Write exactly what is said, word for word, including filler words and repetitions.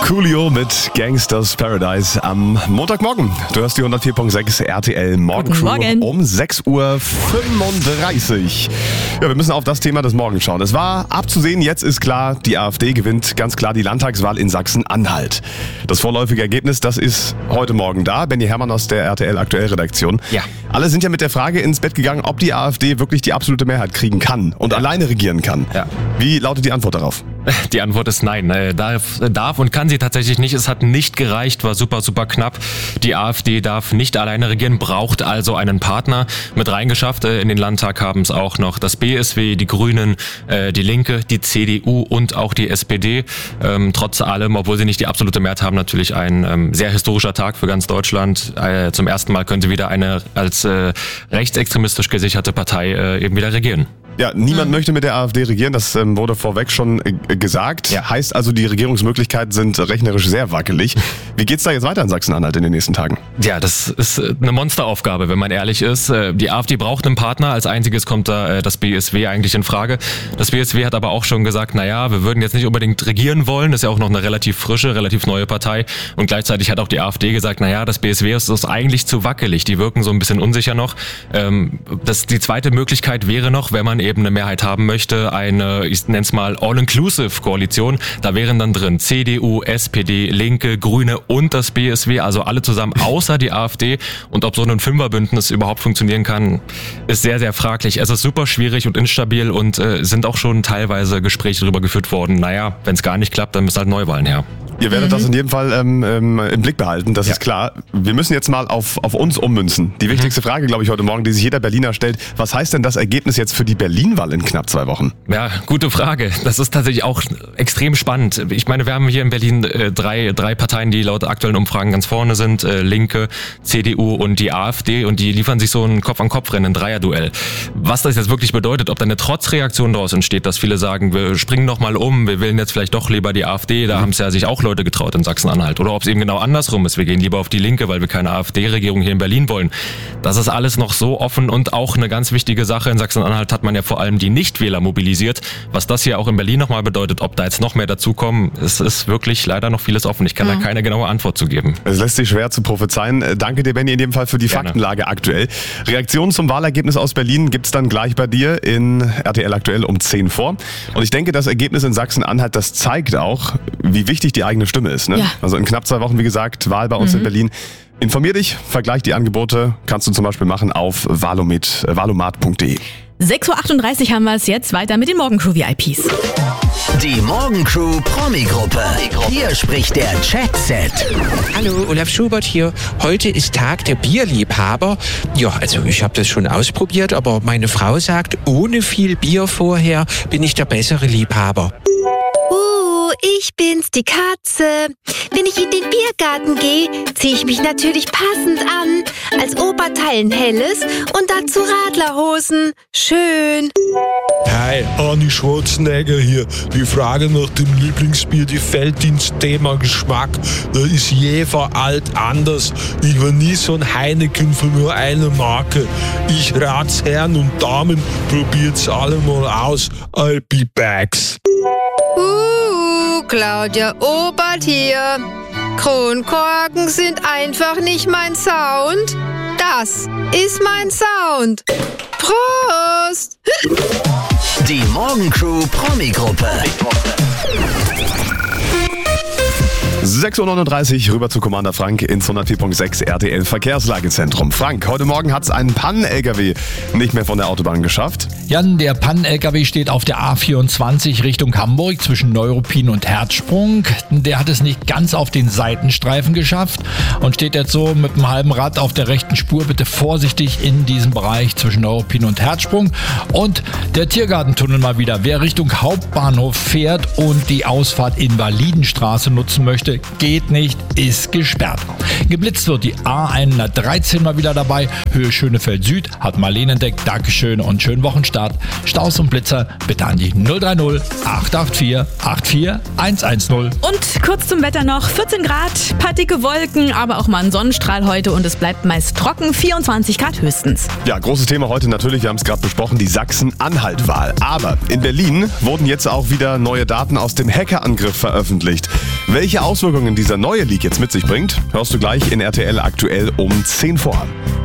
Coolio mit Gangsters Paradise am Montagmorgen. Du hörst die hundertvier Komma sechs R T L Morgencrew Morgen. um sechs Uhr fünfunddreißig. Ja, wir müssen auf das Thema des Morgens schauen. Es war abzusehen, jetzt ist klar, die AfD gewinnt ganz klar die Landtagswahl in Sachsen-Anhalt. Das vorläufige Ergebnis, das ist heute Morgen da. Benny Herrmann aus der R T L Aktuell-Redaktion. Ja. Alle sind ja mit der Frage ins Bett gegangen, ob die AfD wirklich die absolute Mehrheit kriegen kann und Ja. alleine regieren kann. Ja. Wie lautet die Antwort darauf? Die Antwort ist nein. Äh, Darf, darf und kann sie tatsächlich nicht. Es hat nicht gereicht, war super, super knapp. Die AfD darf nicht alleine regieren, braucht also einen Partner. Mit reingeschafft äh, in den Landtag haben es auch noch das B S W, die Grünen, äh, die Linke, die C D U und auch die S P D. Ähm, trotz allem, obwohl sie nicht die absolute Mehrheit haben, natürlich ein ähm, sehr historischer Tag für ganz Deutschland. Äh, zum ersten Mal könnte wieder eine als äh, rechtsextremistisch gesicherte Partei äh, eben wieder regieren. Ja, niemand möchte mit der AfD regieren, das ähm, wurde vorweg schon äh, gesagt. Ja. Heißt also, die Regierungsmöglichkeiten sind rechnerisch sehr wackelig. Wie geht's da jetzt weiter in Sachsen-Anhalt in den nächsten Tagen? Ja, das ist äh, eine Monsteraufgabe, wenn man ehrlich ist. Äh, Die AfD braucht einen Partner. Als einziges kommt da äh, das B S W eigentlich in Frage. Das B S W hat aber auch schon gesagt, naja, wir würden jetzt nicht unbedingt regieren wollen. Das ist ja auch noch eine relativ frische, relativ neue Partei. Und gleichzeitig hat auch die AfD gesagt, naja, das B S W ist, ist eigentlich zu wackelig. Die wirken so ein bisschen unsicher noch. Ähm, das, die zweite Möglichkeit wäre noch, wenn man eben eine Mehrheit haben möchte, eine, ich nenne es mal All-Inclusive-Koalition. Da wären dann drin C D U, S P D, Linke, Grüne und das B S W, also alle zusammen außer die AfD. Und ob so ein Fünferbündnis überhaupt funktionieren kann, ist sehr, sehr fraglich. Es ist super schwierig und instabil und äh, sind auch schon teilweise Gespräche darüber geführt worden. Naja, wenn es gar nicht klappt, dann müssen halt Neuwahlen her. Ihr werdet das in jedem Fall ähm, ähm, im Blick behalten, das Ja. ist klar. Wir müssen jetzt mal auf, auf uns ummünzen. Die wichtigste Frage, glaube ich, heute Morgen, die sich jeder Berliner stellt, was heißt denn das Ergebnis jetzt für die Berlin-Wahl in knapp zwei Wochen? Ja, gute Frage. Das ist tatsächlich auch extrem spannend. Ich meine, wir haben hier in Berlin äh, drei, drei Parteien, die laut aktuellen Umfragen ganz vorne sind. Äh, Linke, C D U und die AfD. Und die liefern sich so ein Kopf-an-Kopf-Rennen, ein Dreierduell. Was das jetzt wirklich bedeutet, ob da eine Trotzreaktion daraus entsteht, dass viele sagen, wir springen noch mal um, wir wählen jetzt vielleicht doch lieber die AfD. Da mhm. haben es ja sich auch Leute getraut in Sachsen-Anhalt. Oder ob es eben genau andersrum ist. Wir gehen lieber auf die Linke, weil wir keine AfD-Regierung hier in Berlin wollen. Das ist alles noch so offen und auch eine ganz wichtige Sache. In Sachsen-Anhalt hat man ja vor allem die Nichtwähler mobilisiert. Was das hier auch in Berlin nochmal bedeutet, ob da jetzt noch mehr dazukommen, es ist wirklich leider noch vieles offen. Ich kann Ja. da keine genaue Antwort zu geben. Es lässt sich schwer zu prophezeien. Äh, Danke dir, Benny, in dem Fall für die Gerne. Faktenlage aktuell. Reaktionen zum Wahlergebnis aus Berlin gibt's dann gleich bei dir in R T L Aktuell um zehn vor. Und ich denke, das Ergebnis in Sachsen-Anhalt, das zeigt auch, wie wichtig die eigene Stimme ist. Ne? Ja. Also in knapp zwei Wochen, wie gesagt, Wahl bei uns in Berlin. Informier dich, vergleich die Angebote, kannst du zum Beispiel machen auf valomat punkt de. sechs Uhr achtunddreißig haben wir es jetzt. Weiter mit den Morgencrew V I Ps. Die Morgencrew Promi-Gruppe. Hier spricht der Chat-Set. Hallo, Olaf Schubert hier. Heute ist Tag der Bierliebhaber. Ja, also ich habe das schon ausprobiert, aber meine Frau sagt, ohne viel Bier vorher bin ich der bessere Liebhaber. Uh, ich bin's, die Katze. Wenn ich in den Biergarten gehe, ziehe ich mich natürlich passend an. Als Oberteil ein helles und dazu Radlerhosen. Schön. Hi, Arnie Schwarzenegger hier. Die Frage nach dem Lieblingsbier, die fällt ins Thema Geschmack. Da ist Jever alt anders. Ich war nie so ein Heineken von nur einer Marke. Ich rat's Herren und Damen, probiert's alle mal aus. I'll be backs. Uh, Claudia Obert hier. Kronkorken sind einfach nicht mein Sound. Das ist mein Sound. Prost! Die Morgencrew Promi-Gruppe. sechs Uhr neununddreißig rüber zu Commander Frank ins hundertvier Komma sechs R T L Verkehrslagezentrum. Frank, heute Morgen hat's einen Pannen-L K W nicht mehr von der Autobahn geschafft. Jan, der Pannen-L K W steht auf der A vierundzwanzig Richtung Hamburg zwischen Neuruppin und Herzsprung. Der hat es nicht ganz auf den Seitenstreifen geschafft und steht jetzt so mit einem halben Rad auf der rechten Spur. Bitte vorsichtig in diesem Bereich zwischen Neuruppin und Herzsprung. Und der Tiergartentunnel mal wieder. Wer Richtung Hauptbahnhof fährt und die Ausfahrt Invalidenstraße nutzen möchte, geht nicht, ist gesperrt. Geblitzt wird die A hundertdreizehn mal wieder dabei. Höhe Schönefeld Süd hat Marlene entdeckt. Dankeschön und schönen Wochenstart. Staus und Blitzer bitte an die null drei null acht acht vier acht vier eins eins null. Und kurz zum Wetter noch. vierzehn Grad, paar dicke Wolken, aber auch mal ein Sonnenstrahl heute und es bleibt meist trocken. vierundzwanzig Grad höchstens. Ja, großes Thema heute natürlich, wir haben es gerade besprochen, die Sachsen-Anhalt-Wahl. Aber in Berlin wurden jetzt auch wieder neue Daten aus dem Hackerangriff veröffentlicht. Welche Auswirkungen Auswirkungen dieser neue Leak jetzt mit sich bringt, hörst du gleich in R T L aktuell um zehn vor.